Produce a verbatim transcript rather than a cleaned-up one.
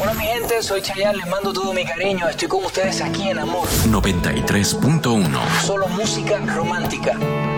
Hola mi gente, soy Chayanne, les mando todo mi cariño. Estoy con ustedes aquí en Amor noventa y tres punto uno. Solo música romántica.